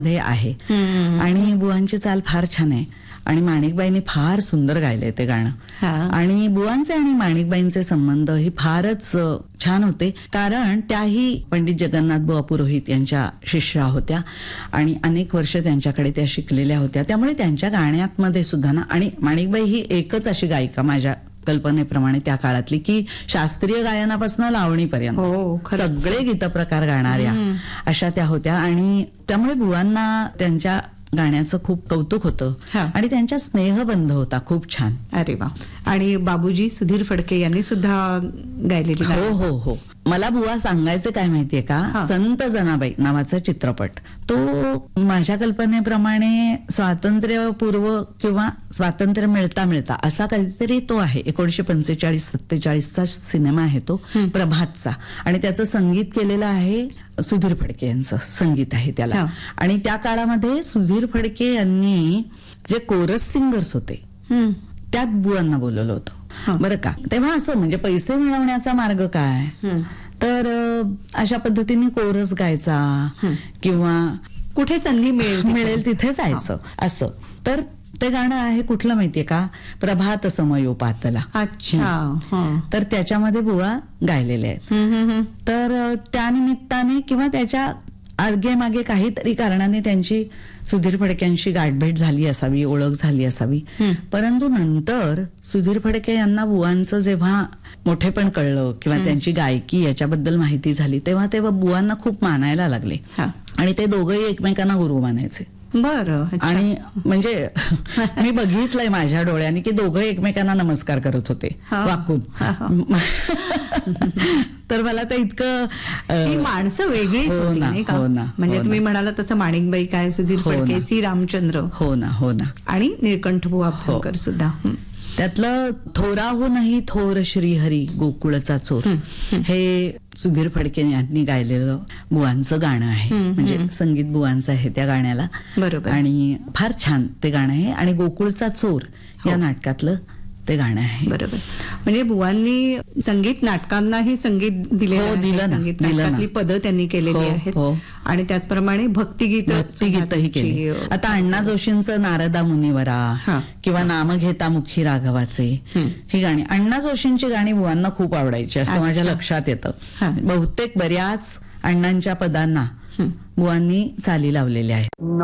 मध्ये आहे आणि बुवांची चाल फार छान आहे आणि माणिकबाईंनी फार सुंदर गायलंय ते गाणं. आणि बुवांचे आणि माणिकबाईंचे संबंध ही फारच छान होते, कारण त्याही पंडित जगन्नाथ बुवा पुरोहित यांच्या शिष्या होत्या आणि अनेक वर्ष त्यांच्याकडे त्या शिकलेल्या होत्या. त्यामुळे त्यांच्या गाण्यामध्ये सुद्धा ना, आणि माणिकबाई ही एकच अशी गायिका माझ्या कल्पनेप्रमाणे त्या काळातली की शास्त्रीय गायनापासून लावणीपर्यंत सगळे गीतप्रकार गाणाऱ्या अशा त्या होत्या. आणि त्यामुळे बुवांना त्यांच्या गाण्याचं खूप कौतुक होतं आणि त्यांच्या स्नेहबंध होता खूप छान. अरे वा. आणि बाबूजी सुधीर फडके यांनी सुद्धा गायलेली. हो हो हो. मला बुवा सांगायचं काय माहितीये का, संत जनाबाई नावाचा चित्रपट, तो माझ्या कल्पनेप्रमाणे स्वातंत्र्यपूर्व किंवा स्वातंत्र्य मिळता मिळता असा काहीतरी तो आहे. 1945-47चा सिनेमा आहे तो, प्रभातचा. आणि त्याचं संगीत केलेलं आहे सुधीर फडके यांचं संगीत आहे त्याला. आणि त्या काळामध्ये सुधीर फडके यांनी जे कोरस सिंगर्स होते त्यात बुवांना बोलवलं होतं बरं का. तेव्हा असं म्हणजे पैसे मिळवण्याचा मार्ग काय, तर अशा पद्धतीने कोरस गायचा किंवा कुठे संधी मिळेल तिथे जायचं असं. तर ते गाणं आहे कुठलं माहितीये का, प्रभात समयो पातला. अच्छा. तर त्याच्यामध्ये बुवा गायलेले आहेत. तर त्यानिमित्ताने किंवा त्याच्या आगे मागे काहीतरी कारणाने त्यांची सुधीर फडक्यांशी गाठभेट झाली असावी, ओळख झाली असावी. परंतु नंतर सुधीर फडके यांना बुवांचं जेव्हा मोठेपण कळलं किंवा त्यांची गायकी याच्याबद्दल माहिती झाली, तेव्हा बुवांना खूप मानायला लागले आणि ते दोघंही एकमेकांना गुरु मानायचे. बरं. आणि म्हणजे मी बघितलंय माझ्या डोळ्यांनी की दोघं एकमेकांना नमस्कार करत होते वाकून. तर मला तर इतकं ही माणसं वेगळीच होती नाही का. म्हणजे तुम्ही म्हणाला तसं माणिकबाई काय, सुधीर फडके, सी रामचंद्र, हो ना आणि निळकंठबुवा अभ्यंकर सुद्धा. त्यातलं थोराहूनही थोर श्रीहरी गोकुळचा चोर हे सुधीर फडके यांनी गायलेलं बुवांचं गाणं आहे. म्हणजे संगीत बुवांचं आहे त्या गाण्याला. बरोबर. आणि फार छान ते गाणं आहे. आणि गोकुळचा चोर या नाटकातलं ते गाणं आहे. बरोबर. म्हणजे बुवांनी संगीत नाटकांनाही संगीत दिलं, पदं त्यांनी केलेली आहेत. आणि त्याचप्रमाणे भक्तिगीतही केली. आता अण्णा जोशींचं नारदा मुनिवरा किंवा नाम घेता मुखी राघवाचे ही गाणी, अण्णा जोशींची गाणी बुवांना खूप आवडायची असं माझ्या लक्षात येतं. बहुतेक बऱ्याच अण्णांच्या पदांना बुवांनी चाली लावलेल्या आहेत.